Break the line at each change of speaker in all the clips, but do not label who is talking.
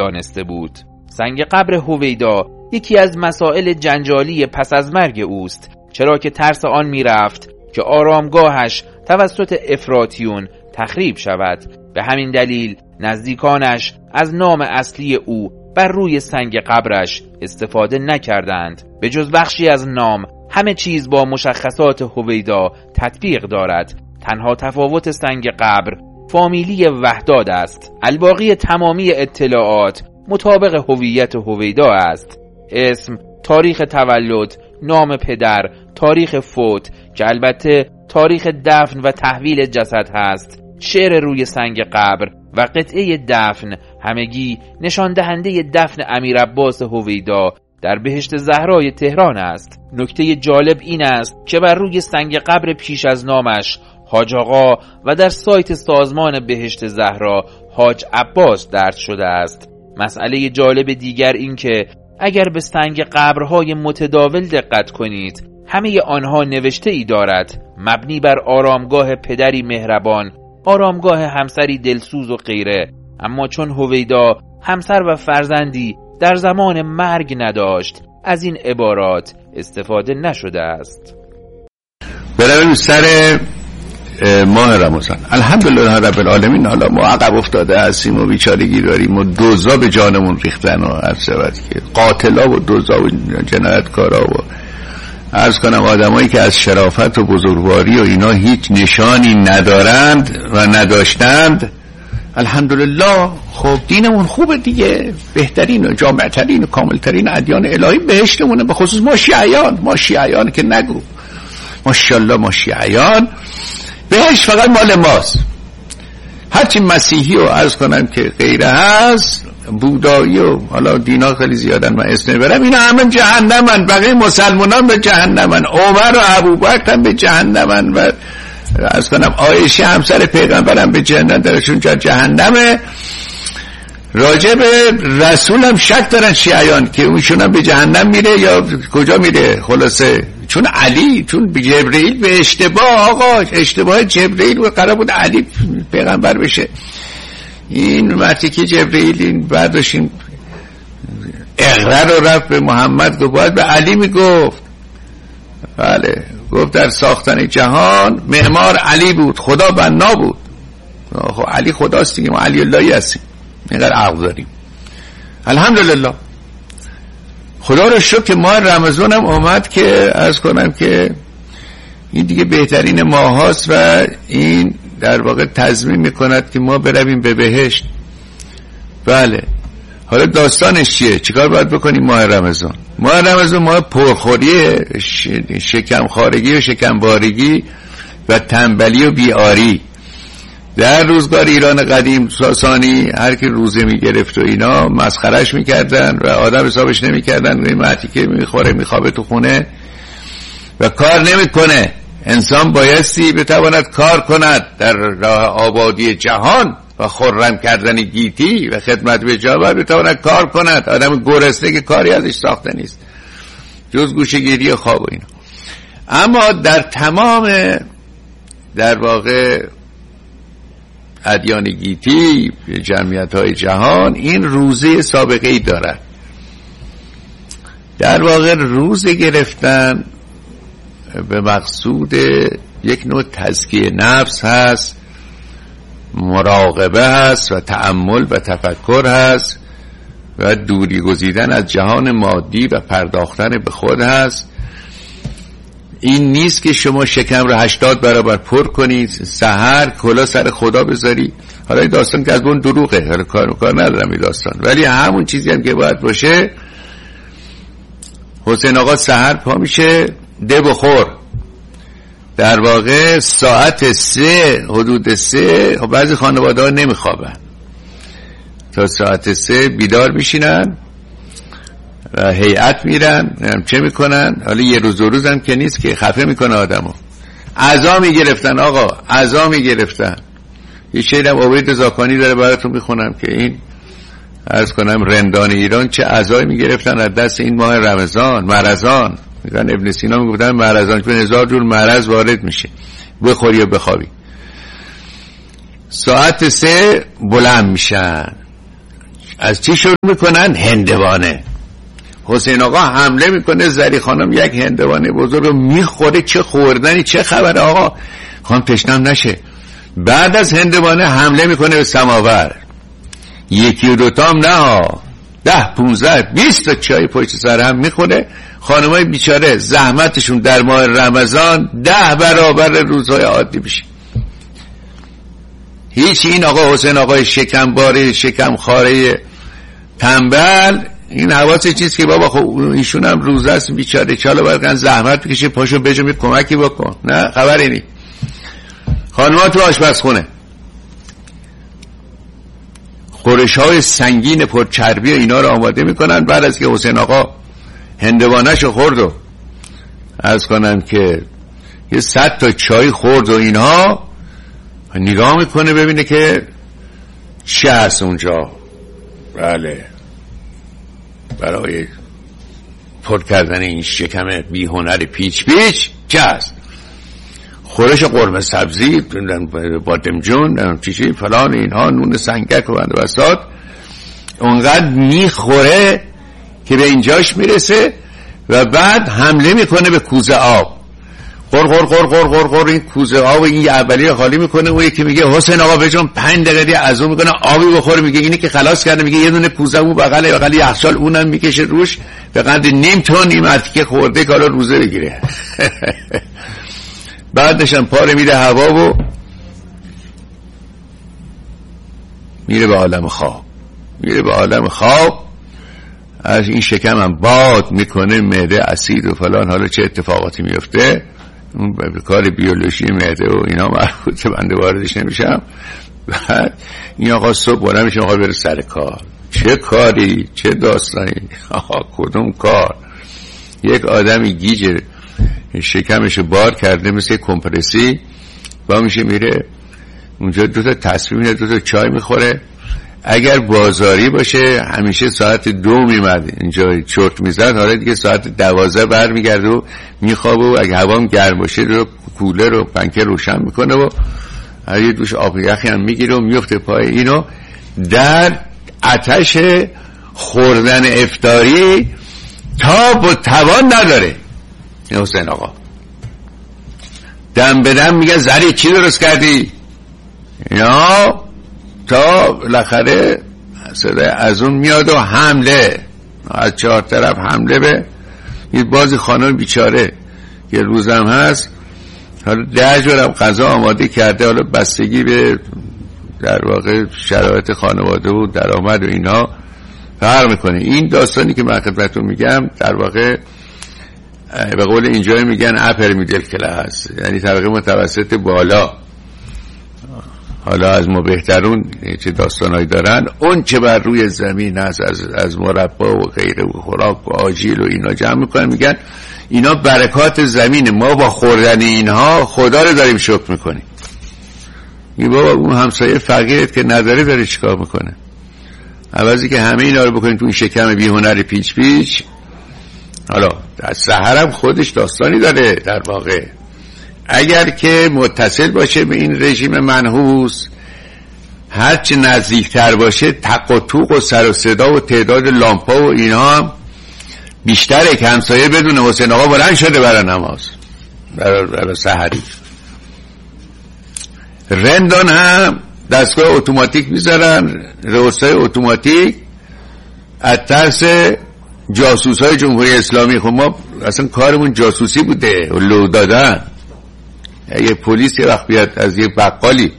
دانسته بود. سنگ قبر هویدا یکی از مسائل جنجالی پس از مرگ اوست، چرا که ترس آن میرفت که آرامگاهش توسط افراطیون تخریب شود. به همین دلیل نزدیکانش از نام اصلی او بر روی سنگ قبرش استفاده نکردند. به جز بخشی از نام همه چیز با مشخصات هویدا تطبیق دارد. تنها تفاوت سنگ قبر فامیلی وحداد است. الباقی تمامی اطلاعات مطابق هویت هویدا است. اسم، تاریخ تولد، نام پدر، تاریخ فوت که البته تاریخ دفن و تحویل جسد هست، شعر روی سنگ قبر و قطعه دفن همگی نشان دهنده دفن امیرعباس هویدا در بهشت زهرای تهران است. نکته جالب این است که بر روی سنگ قبر پیش از نامش حاج آقا و در سایت سازمان بهشت زهرا حاج عباس درج شده است. مسئله جالب دیگر این که اگر به سنگ قبرهای متداول دقت کنید، همه آنها نوشته ای دارد مبنی بر آرامگاه پدری مهربان، آرامگاه همسری دلسوز و غیره. اما چون هویدا همسر و فرزندی در زمان مرگ نداشت، از این عبارات استفاده نشده است.
برویم سر ماه رمضان. الحمدلله رب العالمین. حالا ما عقب افتاده هستیم و بیچارگی داریم و دوزا به جانمون ریختن و عرض شود که قاتلا و دوزا و جنایتکارا و عرض کنم آدمایی که از شرافت و بزرگواری و اینا هیچ نشانی ندارند و نداشتند. الحمدلله خب دینمون خوبه دیگه، بهترین و جامعترین و کاملترین ادیان الهی بهشتمونه، به خصوص ما شیعیان که نگو، ماشاءالله ما شیعیان بهشت فقط مال ماست. هرچی مسیحی و عرض کنم که غیره هست، بودایی و حالا دینا خیلی زیادن من اسم برم، اینا همه جهنمن، بقیه مسلمانان به جهنمن، عمر و ابوبکر هم به جهنمن و عرض کنم عایشه همسر پیغمبرم به جهنم درشون جهنمه. راجع به رسول هم شک دارن شیعیان که اونشون هم به جهنم میره یا کجا میره. خلاصه چون جبرئیل به اشتباه جبرئیل و قرار بود علی پیغمبر بشه. این وقتی که جبرئیل این برداشتین اقرار رو رفت به محمد گفت باید به علی میگفت. بله گفت در ساختن جهان معمار علی بود، خدا بنا بود. خب علی خداست دیگه، ما علی اللهی هستیم، اینقدر عقل داریم. الحمدلله خدا رو شکر که ماه رمضان هم اومد که عرض کنم که این دیگه بهترین ماه هاست و این در واقع تضمین میکند که ما برویم به بهشت. بله حالا داستانش چیه؟ چیکار باید بکنیم ماه رمضان؟ ماه رمضان ماه پرخوریه، شکمخوارگی و شکمبارگی و تنبلی و بیاری. در روزگار ایران قدیم ساسانی هر کی روزه میگرفت و اینا مسخرش میکردن و آدم حسابش نمیکردن، قیمتی که میخوره میخوابه تو خونه و کار نمیکنه. انسان بایستی بتواند کار کند در راه آبادی جهان و خرم کردن گیتی و خدمت به جامعه، بتواند کار کند. آدم گرسنه که کاری ازش ساخته نیست جز گوشه‌گیری و خواب و اینا. اما در تمام در واقع ادیان گیتی جمعیت‌های جهان این روزه سابقه‌ای دارد. در واقع روزه گرفتن به مقصود یک نوع تزکیه نفس هست، مراقبه هست و تأمل و تفکر هست و دوری گزیدن از جهان مادی و پرداختن به خود هست. این نیست که شما شکم رو 80 برابر پر کنید، سحر کلا سر خدا بذاری. حالا این داستان که از اون دروغه، حالا کار ندارم این داستان، ولی همون چیزی هم که باید باشه. حسین آقا سحر پا میشه ده بخور، در واقع ساعت 3 حدود 3 بعضی خانواده ها نمیخوابن تا ساعت 3 بیدار میشینن و هیئت میرن چه میکنن. حالا یه روز و روزم که نیست که خفه میکنه آدمو. عزا میگرفتن آقا، عزا میگرفتن. یه شعرم عبید زاکانی داره براتون میخونم که این عرض کنم رندان ایران چه عزایی میگرفتن از دست این ماه رمضان. مرضان میگن، ابن سینا میگفتن مرضان چون 1000 جور مرض وارد میشه، بخوری و بخوابی. ساعت 3 بلند میشن، از چی شروع میکنن؟ هندوانه. حسین آقا حمله میکنه، زری خانم یک هندوانه بزرگ رو میخوره. چه خوردنی، چه خبره آقا، خانم تشنم نشه. بعد از هندوانه حمله میکنه به سماور. یکی و دوتام نه، 10 15 20 تا چای پشت سر هم میخوره. خانمای بیچاره زحمتشون در ماه رمضان 10 برابر روزهای عادی میشه. هیچ. این آقا حسین آقای شکمباره شکمخواره تنبل، این حواس چیز که بابا خب ایشون هم روزه است بیچاره، چاله باید زحمت بکشه، پاشو بجم یه کمکی بکن. نه خبری نی. خانم‌ها تو آشپزخونه خورش‌های سنگین پرچربی اینا رو آماده میکنن. بعد از که حسین آقا هندوانه‌شو خورد و عرض کنم که یه 100 تا چای خورد و اینها، نگاه میکنه ببینه که چه هست اونجا. بله، برای پر کردن این شکم بی هنر پیچ پیچ چه هست؟ خورش قرمه سبزی، بادمجون، چیزی فلان اینها، نون سنگک و بنده بساط. اونقدر میخوره که به اینجاش میرسه و بعد حمله میکنه به کوزه آب. غر غر غر غر غر غر. این کوزه آب این اولیه خالی میکنه. اون یکی میگه حسین آقا بجون 5 دقیقه از اون میکنه آبی بخوره. میگه اینی که خلاص کرده، میگه یه دونه کوزه اون بغل یخچال اونم میکشه روش به قدر نیم تن این مرتی که خورده کارا روزه بگیره. بعدشم پاره میره هوا و میره به عالم خواب. میره به عالم خواب. از این شکم هم باد میکنه، معده اسید و فلان. حالا چه اتفاقاتی میفته اون به کار بیولوژی معده و اینا مربوطه، بنده واردش نمیشم. بعد این آقا صبح بلند میشه، آقا بره سر کار. چه کاری، چه داستانی، آقا کدوم کار؟ یک آدمی گیج شکمشو بار کرده مثل کمپرسی، با میشه میره اونجا 2 تا تصمیم میره، 2 تا چای میخوره. اگر بازاری باشه همیشه ساعت 2 میمد اینجا چرت میزد، حالا دیگه ساعت 12 برمیگرده و میخوابه و اگه هوا گرم باشه رو کولر و پنکه روشن میکنه و یه دوش آب یخی هم میگیره و میفته پای اینو. در آتش خوردن افطاری تاب و توان نداره حسین آقا. دم به دم میگه زری چی درست کردی؟ یا تا بالاخره صدای از اون میاد و حمله از 4 طرف حمله به یه بازی خانم بیچاره. یه روزم هست حالا 10 جورم غذا آماده کرده، حالا بستگی به در واقع شرایط خانواده و درآمد و اینها فرق میکنه. این داستانی که من خدمتتون میگم در واقع به قول اینجا میگن اپر میدل کلاس، یعنی طبقه متوسط بالا. حالا از ما بهترون چه داستانایی دارن. اون چه بر روی زمین هست از مربا و غیره و خوراک و آجیل و اینا جمع میکنن، میگن اینا برکات زمینه، ما با خوردن اینها خدا رو داریم شکر میکنیم. میگه بابا اون همسایه فقیرت که نداره داره چیکار میکنه؟ عوضی که همه اینا رو بکنیم تو این شکم بی هنر پیچ پیچ. حالا در سحرم خودش داستانی داره در واقع. اگر که متصل باشه به این رژیم منحوس، هرچه نزدیکتر باشه تق و توق و سر و صدا و تعداد لامپا و اینا هم بیشتره که همسایه بدون حسین آقا بلند شده برای نماز، برای سحری. رندان هم دستگاه اتوماتیک میذارن، رئوسای اتوماتیک، از ترس جاسوس های جمهوری اسلامی. خب ما اصلا کارمون جاسوسی بوده و لو دادن. یه پلیس یه وقت بیاد از یه بقالی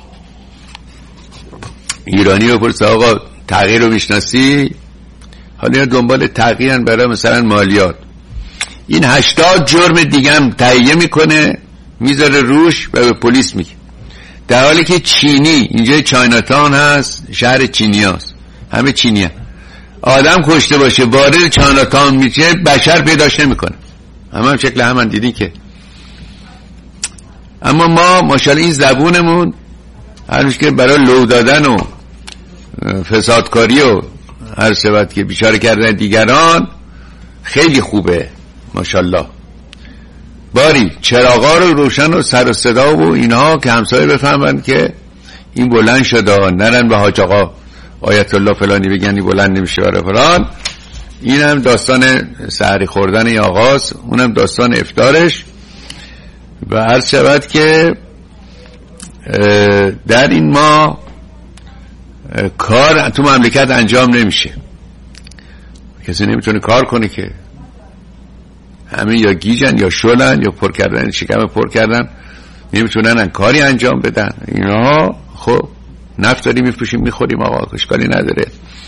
ایرانی بپرسه آقا تغییر رو میشناسی؟ حالا اینا دنبال تغییرن برای مثلا مالیات. این 80 جرم دیگه هم تهیه میکنه میذاره روش و به پلیس میگه، در حالی که چینی اینجا چایناتاون هست، شهر چینی هست، همه چینی هست. آدم کشته باشه وارد چایناتاون میشه بشر پیداش نمیکنه. هم شکل هم دیدین که. اما ما ماشاءالله این زبونمون هرچی که برای لو دادن و فسادکاری و هر سبت که بیچاره کردن دیگران خیلی خوبه ماشاءالله. باری چراغا رو روشن و سر و صدا و اینها که همسایه بفهمن که این بلند شده، نرن به حاج آقا آیت الله فلانی بگنی بلند نمیشه برای فلان. این هم داستان سحری خوردن این آغاز، اونم داستان افطارش. و عرض شود که در این ماه کار تو مملکت انجام نمیشه، کسی نمیتونه کار کنه که همه یا گیجن یا شلن یا پر کردن شکم پر کردن، نمیتونن کاری انجام بدن. اینا خب نفت داریم میفروشیم میخوریم آقا، اشکالی نداره.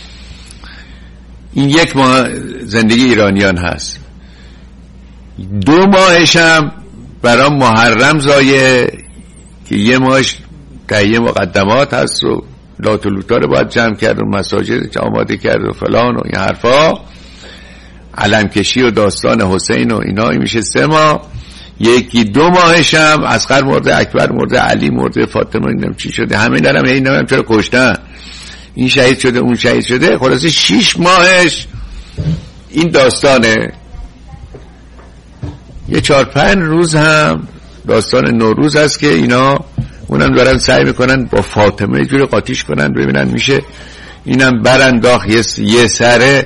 این یک ماه زندگی ایرانیان هست. 2 ماهش هم برای محرم زایه که 1 ماهش تهیه مقدمات هست و لات و لوتا رو باید جمع کرد و مساجد آماده کرد و فلان و این حرفا، علمکشی و داستان حسین و اینا. میشه 3 ماه. 1-2 ماهش هم اصغر مرده، اکبر مرده، علی مرده، فاطمه اینم چی شده، همه دارم اینا هم چرا کشتن، این شهید شده اون شهید شده. خلاصه 6 ماهش این داستانه. 4-5 روز هم داستان نوروز هست که اینا اونم دارن سعی میکنن با فاطمه یه جوری قاطیش کنن ببینن میشه اینم برانداخت یه سره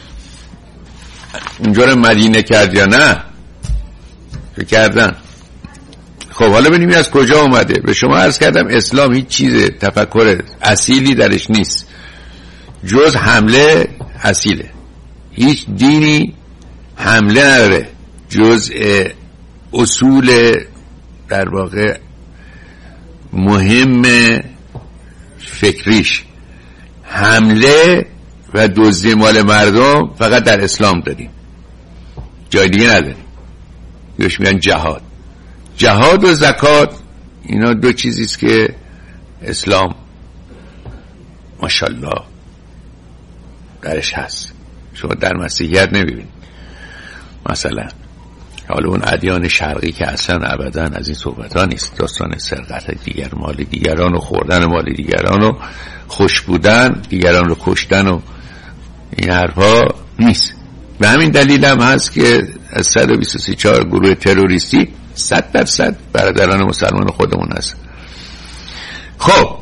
اونجا مدینه کرد یا نه کردن. خب حالا ببینیم از کجا اومده. به شما عرض کردم اسلام هیچ چیز تفکر اصیلی درش نیست جز حمله اصیله. هیچ دینی حمله نداره جز اصول در واقع مهم فکریش. حمله و دزدی مال مردم فقط در اسلام داریم، جای دیگه نداریم. یوش میگن جهاد و زکات، اینا 2 چیزیست که اسلام ماشاءالله درش هست. شما در مسیحیت نمیبینید مثلا. حالا اون ادیان شرقی که اصلا ابدا از این صحبت ها نیست، داستان سرقت دیگر مال دیگران و خوردن مال دیگران و خوش بودن دیگران رو کشتن و این حرفا نیست. به همین دلیل هم هست که از 124 گروه تروریستی 100% برادران مسلمان خودمون هست. خب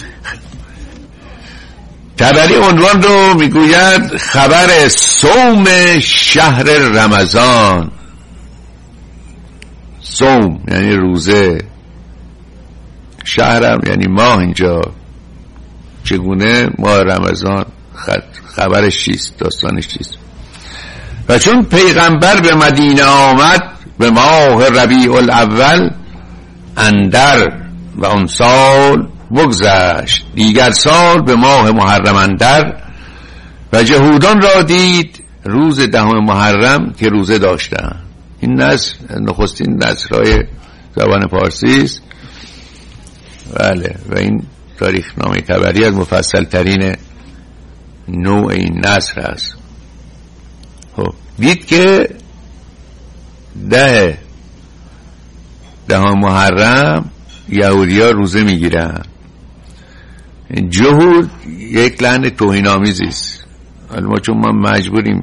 تبری عنوان رو میگوید خبر صوم شهر رمضان. صوم یعنی روزه، شهرم یعنی ماه. اینجا چگونه ماه رمضان خبرش چیست، داستانش چیست؟ و چون پیغمبر به مدینه آمد به ماه ربیع الاول اندر و آن سال بگذشت، دیگر سال به ماه محرم اندر و جهودان را دید روز 10 محرم که روزه داشتند. این نصر نخستین نصرهای زبان فارسی است. بله، و این تاریخ نامه تبری از مفصل ترین نوع این نصر است. خب دید که 10 محرم یهودی ها روزه میگیرن. جهود یک لعن توهین‌آمیزی است. ما چون ما مجبوریم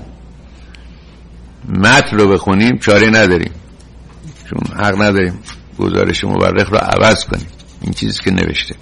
متن رو بخونیم چاره نداریم، چون حق نداریم گزارش مورخ رو عوض کنیم، این چیزی که نوشته.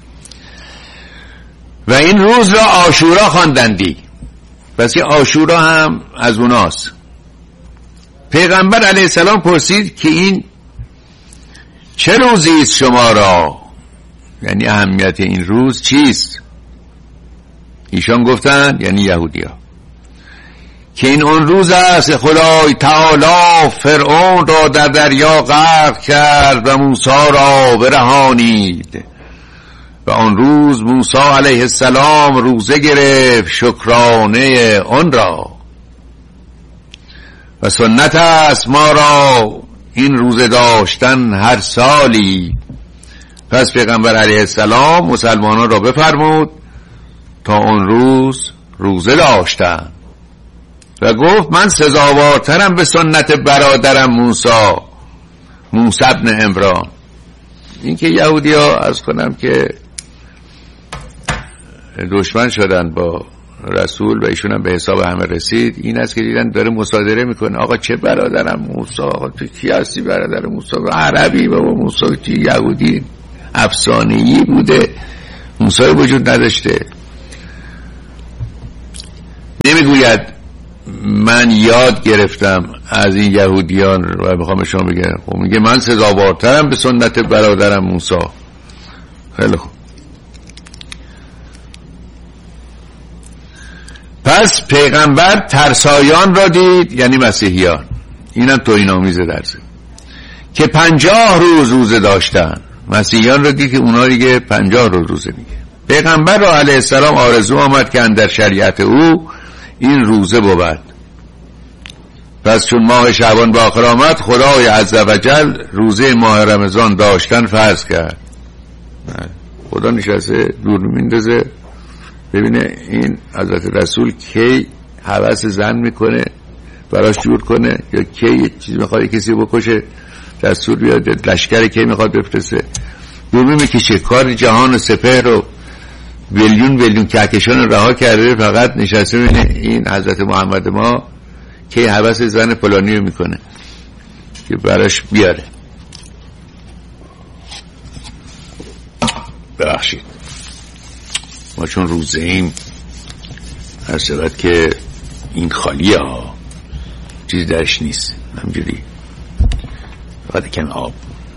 و این روز را عاشورا خواندندی، پس این عاشورا هم از اوناست. پیغمبر علیه السلام پرسید که این چه روزی است شما را، یعنی اهمیت این روز چیست؟ ایشان گفتند یعنی یهودیا که این اون روز است خدای تعالی فرعون را در دریا غرق کرد و موسی را برهانید و آن روز موسی علیه السلام روزه گرفت شکرانه آن را و سنت است ما را این روزه داشتن هر سالی. پس پیغمبر علیه السلام مسلمانان را بفرمود تا اون روز روزه داشتن و گفت من سزاوارترم به سنت برادرم موسی ابن عمران. این که یهودی ها از کنم که دشمن شدن با رسول و ایشون هم به حساب همه رسید، این است که دیدن داره مصادره میکنه. آقا چه برادرم موسی، آقا تو کی هستی برادر موسی؟ عربی بابا، موسی تو یهودی افسانه‌ای بوده، موسی وجود نداشته. نمیگوید من یاد گرفتم از این یهودیان و میخوام به شما بگم، خب میگه من سزاوارترم به سنت برادرم موسی. خیلی خوب. پس پیغمبر ترسایان را دید، یعنی مسیحیان، اینم توهین آمیز درسه، که 50 روز روزه داشتن. مسیحیان را دید که اونا دیگه 50 روز روزه میگه. پیغمبر را علیه السلام آرزو آمد که اندر شریعت او این روزه بود. پس چون ماه شعبان به آخر آمد، خدای عزوجل روزه ماه رمضان داشتن فرض کرد. خدا نشسته دور میندازه ببینه این حضرت رسول کی هوس زن میکنه براش جور کنه، یا کی یه چیز میخواد کسی بکشه دستور بیاد، لشکر کی میخواد بفرسته، دور میکشه. کار جهان و سپهر رو ولیون کهکشان رها کرده، فقط نشسته ببینه این حضرت محمد ما کی هوس زن فلانی رو میکنه که براش بیاره. ببخشید ما چون روزه ایم هر شود که این خالیه ها، چیز درش نیست، همجوری فقط کم آب.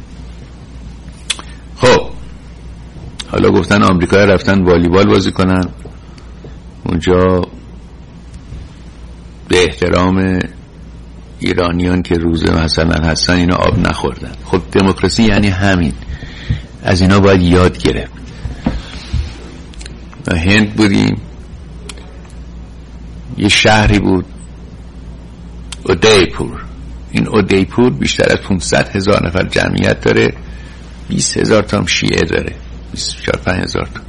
خب حالا گفتن آمریکا رفتن والیبال بازی کنن اونجا به احترام ایرانیان که روزه مثلا هستن اینا آب نخوردن. خب دموکراسی یعنی همین، از اینا باید یاد گرفت. هند بودیم، یه شهری بود اودیپور. این اودیپور بیشتر از 500,000 نفر جمعیت داره، 20,000 تا هم شیعه داره، 24-25,000 تا.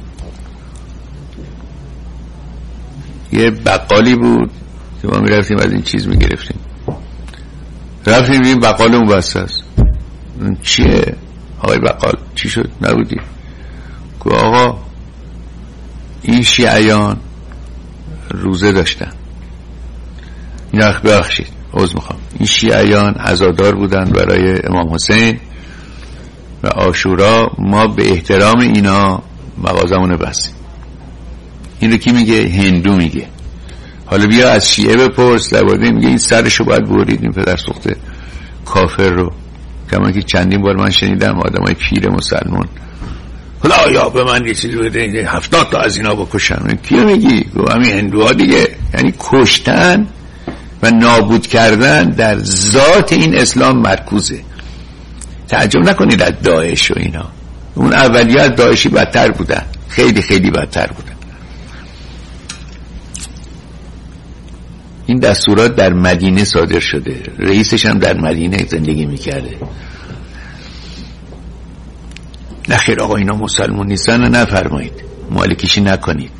یه بقالی بود که ما میرفتیم از این چیز میگرفتیم، رفتیم این بقال اون بسته است. چیه آقای بقال؟ چی شد؟ نبودی؟ گفت آقا این شیعیان روزه داشتن. نخ بخشید عذر میخوام، این شیعیان عزادار بودن برای امام حسین و عاشورا، ما به احترام اینا مغازمون بستیم. این رو کی میگه؟ هندو میگه. حالا بیا از شیعه بپرس درباره، میگه این سرشو باید برید این پدر سوخته کافر رو. کما که چندین بار من شنیدم آدمای پیر مسلمان خدا یا به من یه چیزی بده 70 تا از اینا بکشم. کیو میگی؟ گفت همین هندوها دیگه. یعنی کشتن و نابود کردن در ذات این اسلام مرکوزه. تعجب نکنید از داعش و اینا، اون اولیه از داعشی بدتر بودن، خیلی خیلی بدتر بودن. این دستورات در مدینه صادر شده، رئیسش هم در مدینه زندگی میکرده. نخیر آقا اینا مسلمون نیستن نفرمایید، مالکیشی نکنید.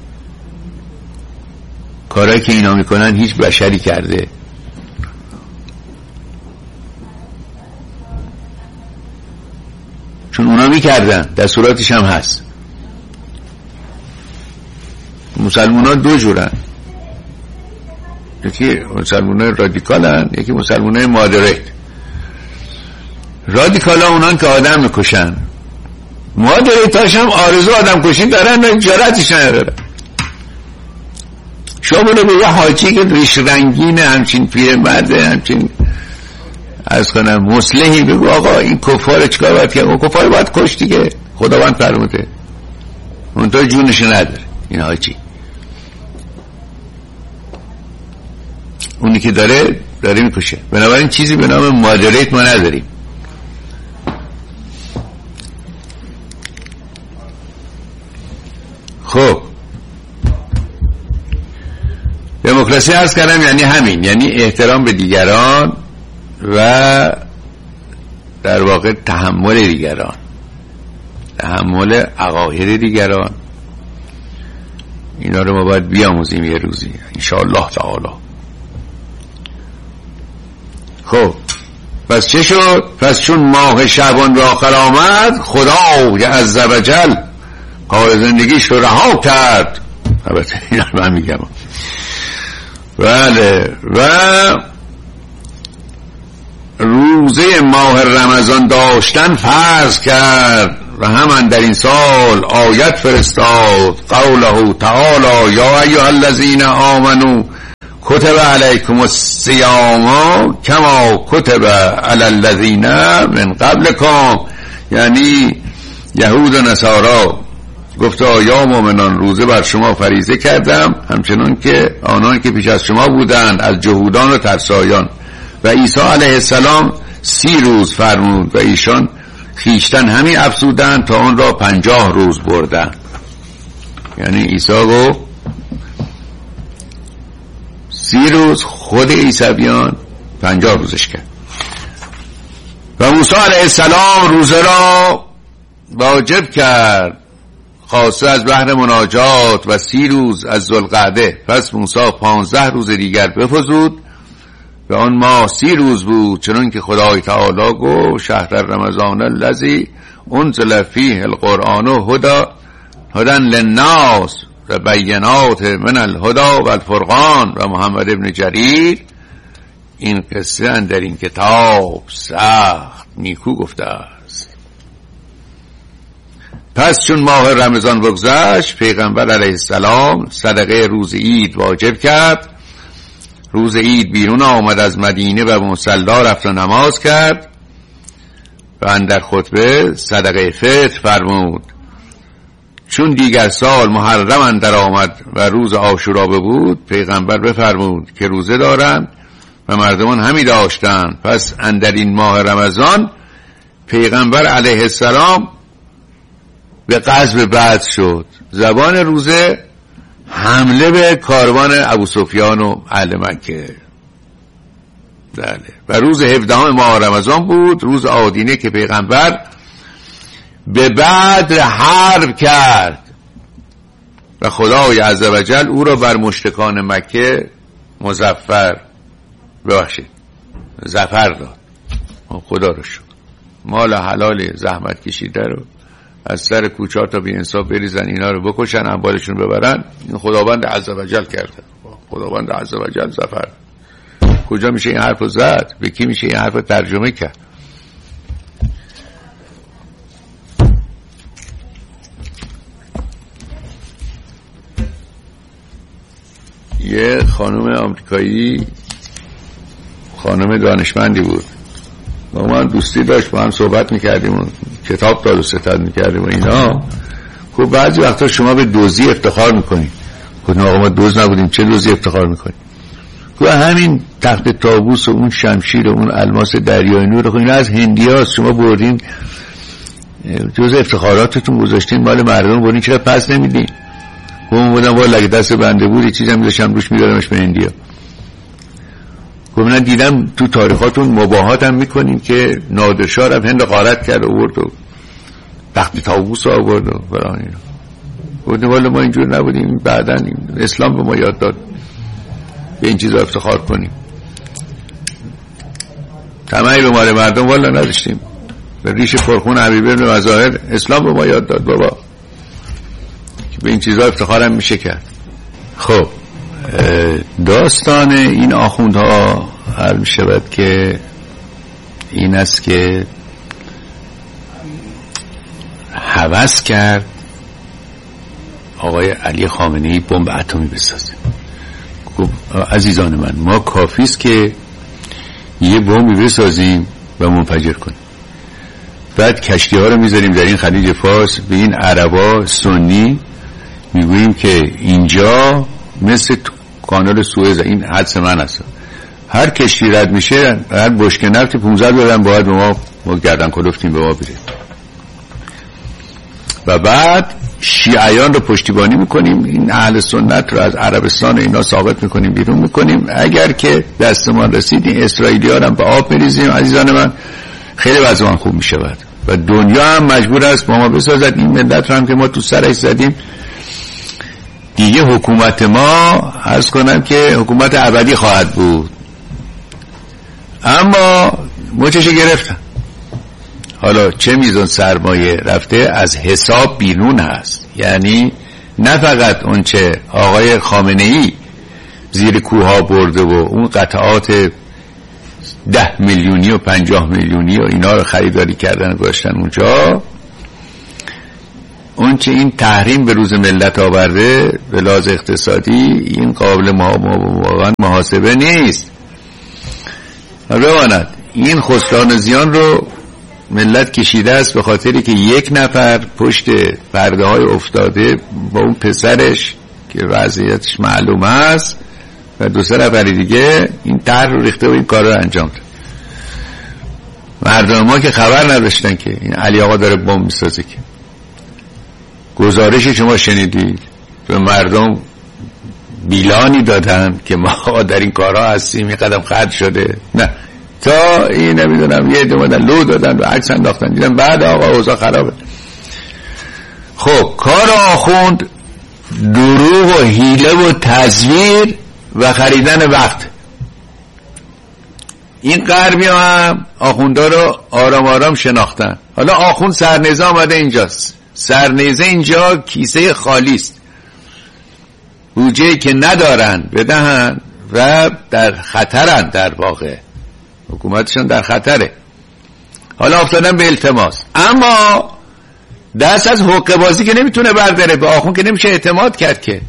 کارهایی که اینا میکنن هیچ بشری کرده؟ چون اونا میکردن، دستوراتش هم هست. مسلمان ها دو جورن، یکی مسلمان های رادیکال هن، یکی مسلمان های مادریت. رادیکال ها اونان که آدم میکشن، مادریت هاش هم آرزو آدم کشی دارن و جرأتش ندارن. شما بونه به یه حاجی که ریش رنگینه، همچین پیرمرده، همچین از کنم مصلحی، بگو آقا این کفار چیکار باید کرد؟ کفار باید کشت دیگه، خداوند فرموده، اونطور جونش نداره این حاجی. اونی که داره میکشه. بنابراین چیزی به نام مادریت ما نداریم. خب دموکراسی عرض کردم یعنی همین، یعنی احترام به دیگران و در واقع تحمل دیگران، تحمل عقاید دیگران. اینا رو ما باید بیاموزیم یه روزی انشاءالله تعالی. خب پس چه شد؟ پس چون ماه شعبان به آخر آمد، خدای عزوجل کار زندگیش رو رها کرد. البته اینا رو من میگم. بله، و روزه ماه رمضان داشتن فرض کرد و همان در این سال آیت فرستاد، قوله تعالی یا ایها الذین آمنوا کتب علیکم الصیام کما کتب علی الذین من قبلکم، یعنی یهود و نصارا گفته یا مؤمنان روزه بر شما فریضه کردم همچنان که آنان که پیش از شما بودند از جهودان و ترسایان. و عیسی علیه السلام 30 روز فرمود و ایشان خیشتن همین افزودند تا آن را 50 روز بردند. یعنی عیسی گفت 30 روز، خود عیسویان 50 روزش کرد. و موسی علیه السلام روزه را واجب کرد خاصه از بحر مناجات و 30 روز از ذوالقعده. پس موسی 15 روز دیگر بفزود و آن ماه 30 روز بود، چنان که خدای تعالی گفت شهر رمضان الذی انزل فیه القرآن هدی للناس و بینات من الهدی و الفرقان. و محمد ابن جریر این قصه اندر این کتاب سخت نیکو گفته است. پس چون ماه رمضان بگذشت پیغمبر علیه السلام صدقه روز عید واجب کرد. روز عید بیرون آمد از مدینه و مصلی رفت و نماز کرد و اندر خطبه صدقه فطر فرمود. چون دیگر سال محرم اندر آمد و روز عاشورا بود پیغمبر بفرمود که روزه دارم و مردمان همی داشتند. پس اندر این ماه رمضان پیغمبر علیه السلام به غزو بدر شد. زبان روزه حمله به کاروان ابوسفیان و اهل مکه. بله. و روز 17 ماه رمضان بود، روز آدینه که پیغمبر به بدر حرب کرد و خدای عزوجل او را بر مشرکان مکه ظفر داد. خدا رو شکر. مال حلال زحمت کشیده رو از سر کوچه تا بی انصاف بریزن، اینا رو بکشن، اموالشون ببرن. این خداوند عزوجل کرده. خداوند عزوجل ظفر. کجا میشه این حرف رو زد؟ به کی میشه این حرف رو ترجمه کرد؟ یه خانم آمریکایی، خانم دانشمندی بود، با من دوستی داشت، با هم صحبت میکردیم و کتاب داد و ستد میکردیم و اینا. خب بعضی وقتا شما به دزدی افتخار میکنید. گفتم آقا ما دزد نبودیم، چه دزدی افتخار میکنید؟ گفت همین تخت طاووس و اون شمشیر و اون الماس دریای نور، خب اینا از هندیاست، شما بردین جز افتخاراتتون گذاشتین مال مردم، بردین چرا پس نمیدین؟ گفتم بودم والا اگه دست بنده بود یه چیزی هم میذاشتم روش میدادمش به هندیا. گفتم دیدم تو تاریخاتون مباهات هم میکنین که نادرشاه رفت هند غارت کرد آورد و تخت طاووس آورد و فلان اینا. گفتم والا ما اینجور نبودیم، بعداً اسلام به ما یاد داد به این چیزا افتخار کنیم. طمعی به مال مردم والا نداشتیم. به ریش پرخون حبیب ابن مظاهر اسلام به ما یاد داد بابا که به این چیزا افتخار هم میشه کرد. خب داستان این آخوندها حل می شود که این است که هوس کرد آقای علی خامنه‌ای بمب اتمی بسازه. عزیزان من، ما کافی است که یه بمبی بسازیم و منفجر کنیم، بعد کشتی ها رو میذاریم در این خلیج فارس، به این عربا سنی میگوییم که اینجا مثل کانال سوئز، این حدس من است، هر کشتی رد میشه هر بشکه نفت 15 دلار باید به ما گردن کلفتیم به ما بده. و بعد شیعیان رو پشتیبانی میکنیم، این اهل سنت رو از عربستان اینا ثابت میکنیم، بیرون میکنیم. اگر که دستمان رسید این اسرائیلی ها رو به آب میریزیم. عزیزان من، خیلی وضعمان خوب میشود و دنیا هم مجبور است با ما بسازد. این ملت رو هم که ما تو سرش زدیم دیگه، حکومت ما عرض کنم که حکومت ابدی خواهد بود، اما مچش گرفتن. حالا چه میزان سرمایه رفته از حساب بیرون هست، یعنی نه فقط اون چه آقای خامنه‌ای زیر کوها برده و اون قطعات 10 میلیونی و 50 میلیونی و اینا رو خریداری کردن و گذاشتن اونجا، اون چه این تحریم به روز ملت آورده به لحاظ اقتصادی این قابل محاسبه نیست. بماند این خسران و زیان رو ملت کشیده است به خاطری که یک نفر پشت پرده های افتاده با اون پسرش که وضعیتش معلوم است و 2 نفر دیگه این طرح رو ریخته و این کار رو انجام داد. مردم ما که خبر نداشتن که این علی آقا داره بمب میسازه. که گزارش شما شنیدید به مردم بیلانی دادن که ما در این کارها هستیم، این قدم خرج شده؟ نه، تا این نمیدونم یه دمادن لو دادن و عکس انداختن، دیدن بعد آقا اوضاع خرابه. خب کار آخوند دروغ و حیله و تزویر و خریدن وقت. این غربی هم آخوندا رو آرام آرام شناختن. حالا آخوند سرنیزه آمده اینجاست. سرنیزه اینجا کیسه خالی است، بودجه‌ای که ندارن بدهن و در خطرن، در واقع حکومتشون در خطره. حالا افتادن به التماس، اما دست از حقه بازی که نمیتونه برداره. به آخوند که نمیشه اعتماد کرد. که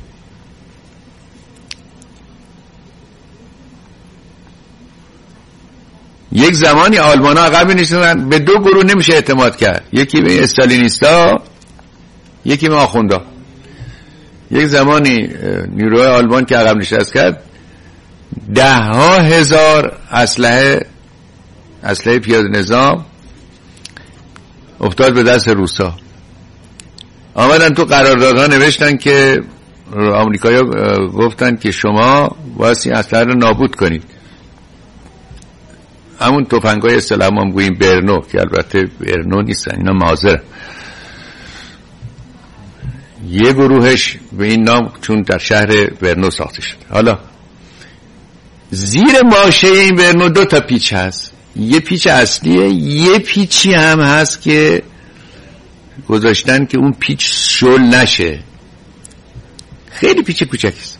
یک زمانی آلمان ها عقب می‌نشستن، به 2 گروه نمیشه اعتماد کرد، یکی به استالینیستا یکی به آخوندا. یک زمانی نیروهای آلمان که عقب نشست کرد 10,000 اسلحه پیاده نظام افتاد به دست روسا. آمدن تو قراردادها نوشتن که آمریکایی‌ها گفتن که شما باید این اسلحه رو نابود کنید. همون تفنگ‌های اصطلاحاً ما میگوییم برنو، که البته برنو نیستن، اینا مازر. یه گروهش به این نام چون در شهر برنو ساخته شده. حالا زیر ماشه این برنو 2 تا پیچ هست، یه پیچ اصلیه، یه پیچی هم هست که گذاشتن که اون پیچ شل نشه، خیلی پیچ کوچکیست.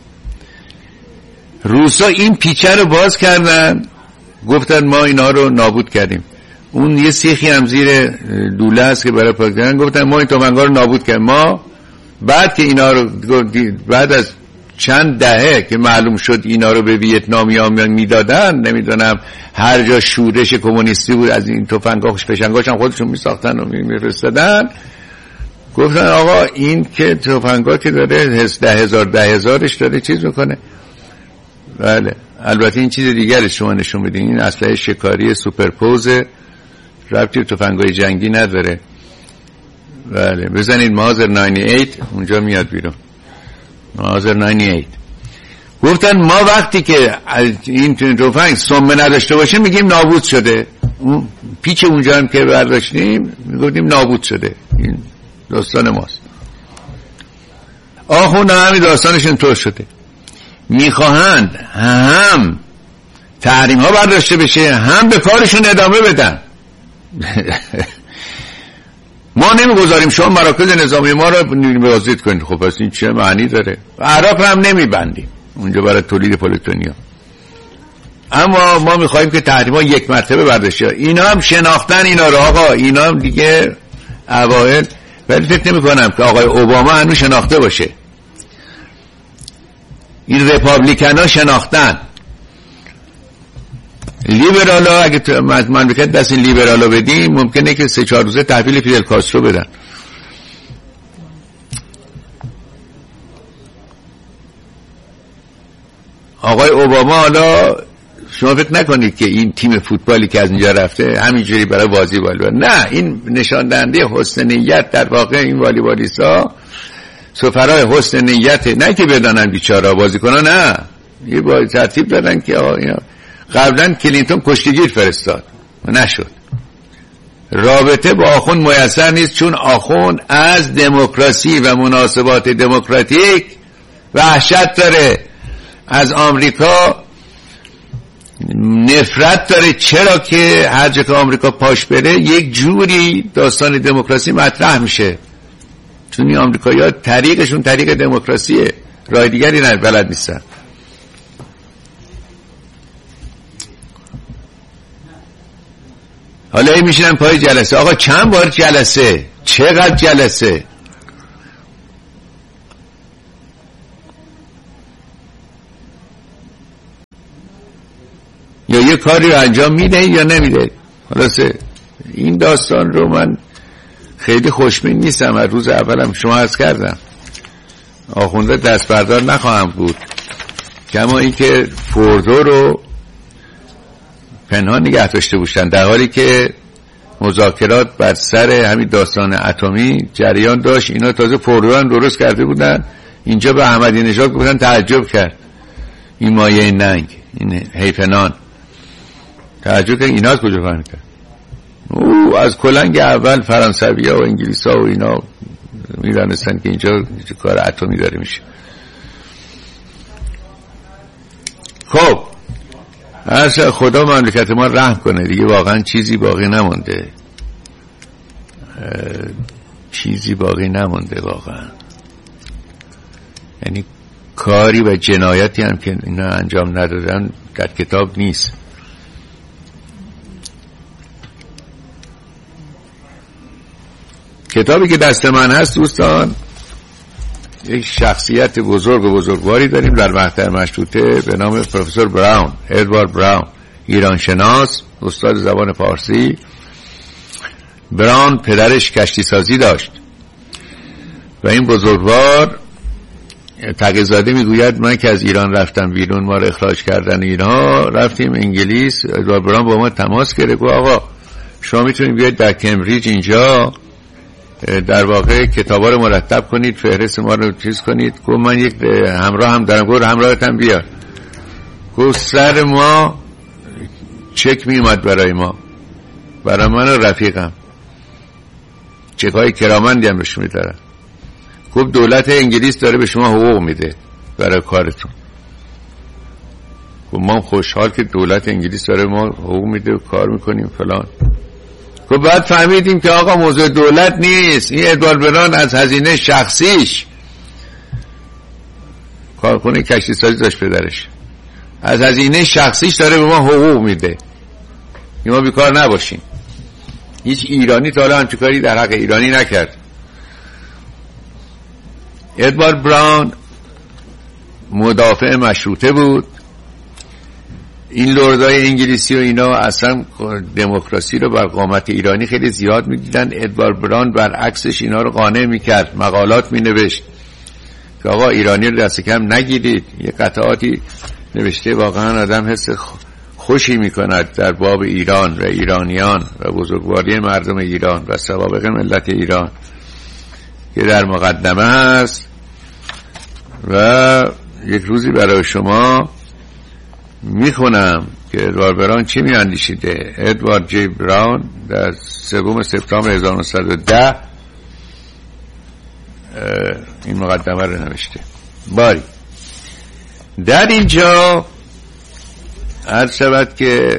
روسا این پیچه رو باز کردن، گفتن ما اینا رو نابود کردیم. اون یه سیخی هم زیر دوله هست که برای پاک کردن، گفتن ما این تفنگ‌ها رو نابود کردیم. ما بعد که اینا رو بعد از چند دهه که معلوم شد اینا رو به ویتنامیا میدادن، نمیدونم هر جا شورش کمونیستی بود از این تفنگ‌ها خوشپشنگاش هم خودشون میساختن و میفرستادن، گفتن آقا این که تفنگ‌ها که داره 10,000 داره چیز میکنه. بله البته این چیز دیگری شما نشون میدین، این اسلحه شکاری سوپرپوز، ربطی به تفنگ‌های جنگی نداره. بله بزنید مازر 98 اونجا میاد بیرون. مازر 98 گفتن ما وقتی که این تفنگ سم نداشته باشه میگیم نابود شده. اون پیچ اونجا هم که برداشتیم میگفتیم نابود شده. این داستان ماست. آخوند همین داستانشون طور شده، میخواهند هم تحریم ها برداشته بشه هم به کارشون ادامه بدن. ما نمیگذاریم شما مراکز نظامی ما رو بازدید کنید. خب پس این چه معنی داره؟ عراق هم نمیبندیم اونجا برای تولید پلوتونیوم، اما ما میخوایم که تحریم ها 1 مرتبه برداشته. اینا هم شناختن اینا رو آقا، اینا هم دیگه اوائل، ولی فکر نمی کنم که آقای اوباما هنوز شناخته باشه. این رپابلیکن ها شناختن. لیبرال ها اگه مملکت دست این لیبرال ها بدیم ممکنه که 3-4 روزه تحویل فیدل کاسترو بدن. آقای اوباما حالا شما فکر نکنید که این تیم فوتبالی که از اینجا رفته همینجوری برای بازی والیبال، نه، این نشان دهنده حسن نیت در واقع این والیبالیستا سفرای حسن نیت، نه که بدانن بیچاره بازیکنان، نه، یه با ترتیب دادن که آقا اینا. قبلا کلینتون کشتیگیر فرستاد و نشد. رابطه با آخوند میسر نیست، چون آخوند از دموکراسی و مناسبات دموکراتیک وحشت داره، از آمریکا نفرت داره. چرا که هر جا که آمریکا پاش بره یک جوری داستان دموکراسی مطرح میشه، چون این آمریکایی‌ها طریقشون طریق دموکراسیه، راه دیگری نه، بلد نیستن. حالا این میشینن پای جلسه. آقا چند بار جلسه؟ چقدر جلسه؟ یا یه کاری رو انجام میده یا نمیده. خلاصه این داستان رو من خیلی خوشبین نیستم. از روز اولم شما عرض کردم آخونده دست بردار نخواهم بود، کما این که فوردو رو پنهان نگه داشته باشن در حالی که مذاکرات بر سر همین داستان اتمی جریان داشت. اینا تازه فوردو هم درست کرده بودن، اینجا به احمدی نژاد گفتن تعجب کرد این مایه ننگ، این حیفنان، تعجب کرد اینا از کجا فهمید کرد. او از کلنگ اول فرانسوی ها و انگلیس ها و اینا میدانستن که اینجا کار اتمی داره میشه. خب اصلا خدا مملکت ما رحم کنه دیگه، واقعا چیزی باقی نمونده، چیزی باقی نمونده واقعا. یعنی کاری و جنایتی هم که اینا انجام ندادن در کتاب نیست. کتابی که دست من هست دوستان، یک شخصیت بزرگ و بزرگواری داریم در مقطع مشروطه به نام پروفسور براون، ادوارد براون، ایرانشناس، استاد زبان فارسی. براون پدرش کشتی سازی داشت و این بزرگوار تقی‌زاده میگوید من که از ایران رفتم بیرون، ما رو اخراج کردن اینها، رفتیم انگلیس. ادوارد براون با ما تماس گرفت گفت آقا شما میتونید بیاید در کمبریج اینجا در واقع کتابا رو مرتب کنید، فهرست ما رو چیز کنید. گفت من یک همراه هم دارم. گفت همراهتم بیار. گفت سر ما چک می اومد برای ما، برای من و رفیقم، چک‌های کرامندی هم بهش میدارن. گفت دولت انگلیس داره به شما حقوق میده برای کارتون. گفت ما خوشحال که دولت انگلیس داره ما حقوق میده و کار میکنیم فلان. خب بعد فهمیدیم که آقا موضوع دولت نیست، این ادوارد براون از هزینه شخصیش، کارخونه کشتی سازی داشت پدرش، از هزینه شخصیش داره به ما حقوق میده، ما بیکار نباشیم. هیچ ایرانی تا حالا همچین کاری در حق ایرانی نکرد. ادوارد براون مدافع مشروطه بود. این لردای انگلیسی و اینا اصلا دموکراسی رو بر قامت ایرانی خیلی زیاد میدیدن. ادوارد براون برعکسش اینا رو قانع میکرد، مقالات مینوشت که آقا ایرانی رو دست کم نگیرید. یه قطعاتی نوشته واقعا آدم حس خوشی میکند در باب ایران و ایرانیان و بزرگواری مردم ایران و سوابق ملت ایران که در مقدمه هست. و یک روزی برای شما میخونم که ادوارد براون چی میاندیشیده. ادوارد جی براون در 3 سپتامبر 1910 این مقدمه رو نوشته. باری در اینجا عرض شود که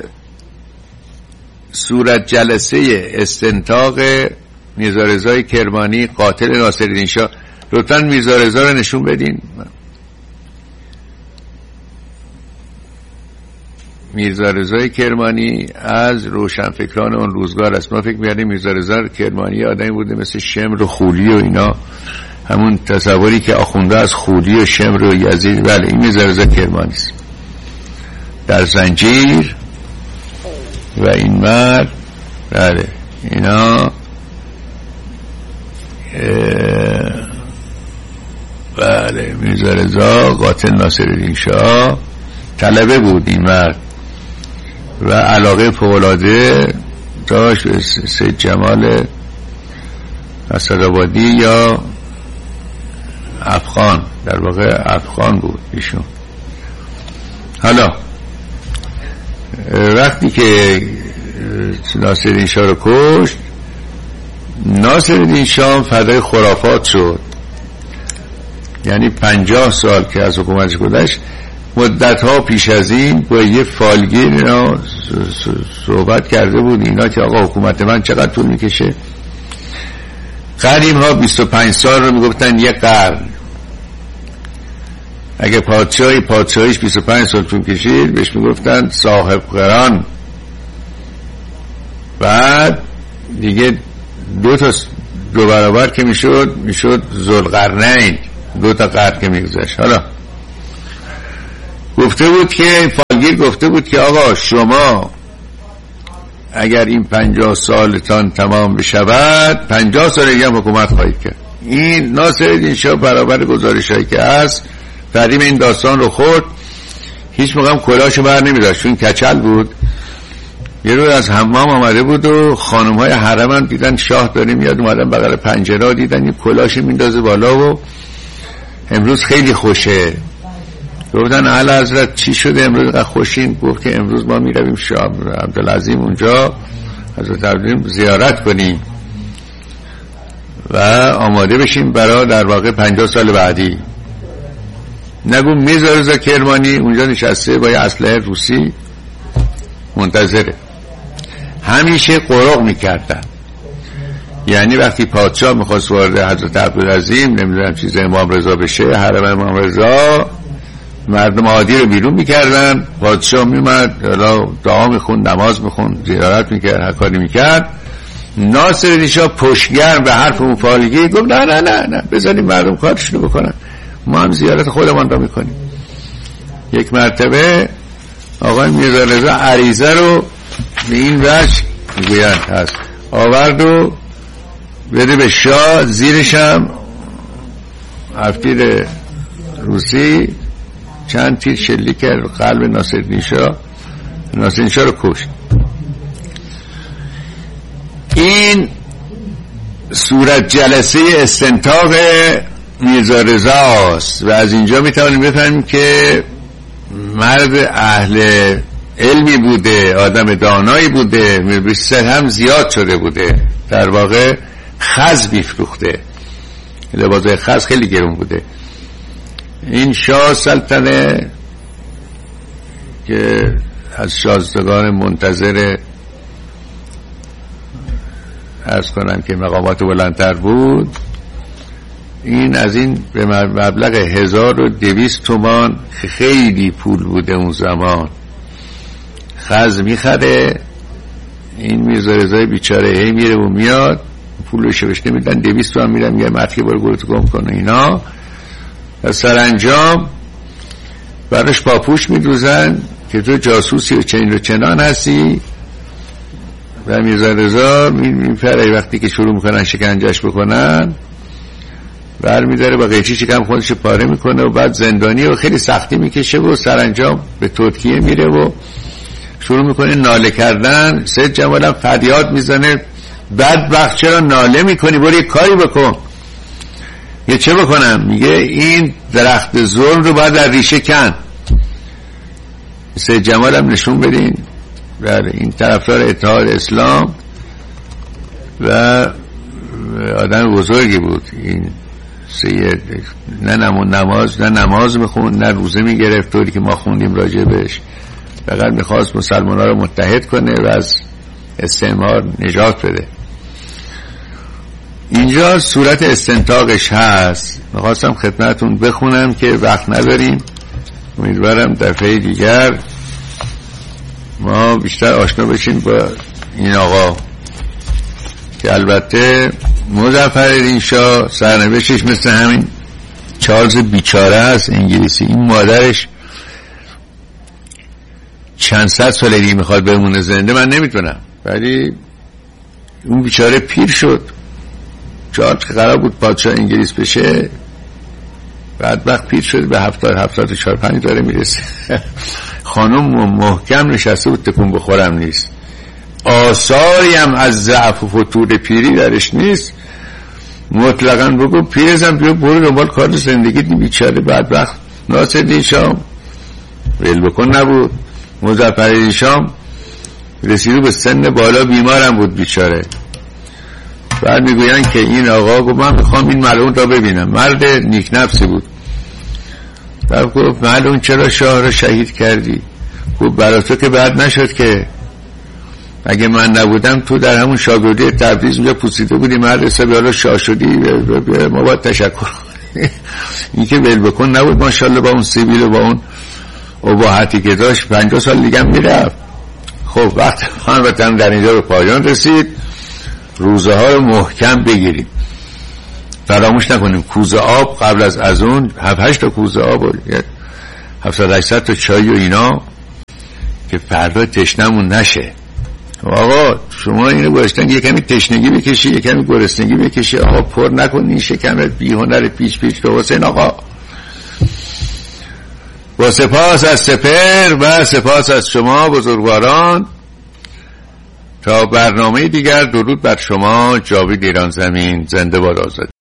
صورت جلسه استنطاق میرزا رضای کرمانی قاتل ناصرالدین شاه. لطفاً میرزا رضا رو نشون بدین. میرزا رضای کرمانی از روشنفکران اون روزگار است. ما فکر می‌کردیم میرزا رضا کرمانی آدمی بوده مثل شمر و خولی و اینا، همون تصوری که آخونده از خولی و شمر و یزید. بله این میرزا رضا کرمانی است در زنجیر. و این مرد بله اینا بله میرزا رضا قاتل ناصرالدین شاه طلبه بود این مرد و علاقه فوق‌العاده داشت به سید جمال اسدآبادی یا افغان، در واقع افغان بود ایشون. حالا وقتی که ناصرالدین شاه رو کشت، ناصرالدین شاه فدای خرافات شد. یعنی 50 سال که از حکومتش گذشت، مدت‌ها پیش از این با یه فالگیر اینا صحبت کرده بود اینا که آقا حکومت من چقدر طول میکشه. قدیم ها 25 سال رو میگفتن یک قرن. اگه پادشاهیش 25 سال طول کشید بهش میگفتن صاحب قران. بعد دیگه دو برابر که میشد ذوالقرنین، 2 تا قرن که میگذشت. حالا گفته بود که فالگیر گفته بود که آقا شما اگر این 50 سالتان تمام بشود 50 سال دیگه هم حکومت خواهید کرد. این ناصرالدین شاه برابر گزارشایی که هست فریم این داستان رو خورد، هیچ موقع هم کلاشو بر نمیداشت چون کچل بود. یه روز از حمام آمده بود و خانم‌های حرم هم دیدن شاه داره میاد، اومدن بغل پنجره دیدن این کلاش میندازه بالا و امروز خیلی خوشه. گفتن اعلی حضرت چی شده امروز خوشین؟ گفت که امروز ما میرویم شاه عبدالعظیم اونجا حضرت عبدالعظیم زیارت کنیم و آماده بشیم برای در واقع 50 سال بعدی. نگو میرزا رضا کرمانی اونجا نشسته با یه اسلحه روسی منتظره. همیشه قرق میکردن، یعنی وقتی پادشاه میخواست وارد حضرت عبدالعظیم نمیدونم چیز امام رضا بشه، حرم امام رضا، مردم عادی رو بیرون میکردن، پادشاه میمد دعا میخوند، نماز میخوند، زیارت میکرد، هر کاری میکرد. ناصرالدین شاه پشتگرم به حرف اون فالگی گفت نه نه نه نه بذاریم مردم کارشونو بکنن، ما هم زیارت خودمان رو میکنیم. یک مرتبه آقای میرزا رضا عریضه رو به این وجه میگویند هست آورد و بده به شاه، زیرش هم هفتیر روسی چند تیر شلیک کرد قلب ناصرالدین شاه. ناصرالدین شاه رو کشت. این صورت جلسه استنطاق میرزا رضا است و از اینجا میتوانیم بفهمیم که مرد اهل علمی بوده، آدم دانایی بوده، بیشتر هم زیاد شده بوده، در واقع خز میفروخته، لباسای خز خیلی گرون بوده. این شاه سلطنه که از شاهزادگان منتظر عرض کنم که مقامات بلندتر بود، این از این به مبلغ 1200 تومان خیلی پول بوده اون زمان خز میخره. این میرزا رضای بیچاره هی میره و میاد، پولش بهش نمیدن، 200 تومان میدن، میگه مردی برو گورتو گم کن اینا. و سرانجام برش پاپوش میدوزن که تو جاسوسی و چنین و چنان هستی. و میرزا رضا میپره وقتی که شروع میکنن شکنجش بکنن برمیداره با قیچی شکم خودش پاره میکنه و بعد زندانی و خیلی سختی میکشه و سرانجام به ترکیه میره و شروع میکنه ناله کردن. سید جمال هم فریاد میزنه بدبخت چرا ناله میکنی، برو یه کاری بکن. یه چه بکنم؟ میگه این درخت ظلم رو باید در ریشه کن. سید جمال هم نشون بدین بله این طرفدار اتحاد اسلام و آدم بزرگی بود. این سید نه نماز میخوند نه روزه میگرفت طوری که ما خوندیم راجع بهش، فقط میخواست مسلمان ها رو متحد کنه و از استعمار نجات بده. اینجا صورت استنطاقش هست، میخواستم خدمتون بخونم که وقت نداریم، امیدوارم دفعه دیگر ما بیشتر آشنا بشیم با این آقا که البته مظفرالدین شاه سرنوشتش مثل همین چارلز بیچاره است انگلیسی. این مادرش چند صد سال دیگه میخواد بمونه زنده، من نمیتونم، ولی اون بیچاره پیر شد. چارلز که قرار بود پادشاه انگلیس بشه بدبخت پیر شد، به 74-75 داره میرسه. خانم محکم نشسته بود، تکون بخورم نیست، آثاری هم از ضعف و فتور پیری درش نیست. مطلقاً بگو پیرزم بیا برو دنبال کار زندگی. بیچاره بدبخت ناصرالدین شاه ول بکن نبود. مظفرالدین شاه رسیده به سن بالا، بیمارم بود بیچاره. بعد میگوین که این آقا گفت من میخوام این ملعون را ببینم. مرد نیک نفسی بود. بعد گفت ملعون چرا شاه را شهید کردی؟ گفت برای تو که بعد نشد که، اگه من نبودم تو در همون شاگردی تبریز اونجا پوسیده بودی، مرد حسابی حالا شاه شدی، ما باید تشکر. این که ول بکن نبود. ماشاءالله با اون سیبیل و با اون اباحتی که داشت 50 سال دیگه هم میرفت. خب وقت وطن در اینجا به پایان رسید. روزه ها رو محکم بگیریم، فراموش نکنیم کوزه آب قبل از اون 7-8 تا کوزه آب 700-800 تا چای و اینا که فردا تشنمون نشه. آقا شما اینو گذاشتن یه کمی تشنگی بکشی، یه کمی گرسنگی بکشی، آقا پر نکن این شکمت بی هنر پیچ پیچ. به حسین آقا با سپاس از سپر و سپاس از شما بزرگواران. تا برنامه دیگر، درود بر شما. جاوید ایران زمین. زنده باد آزادی.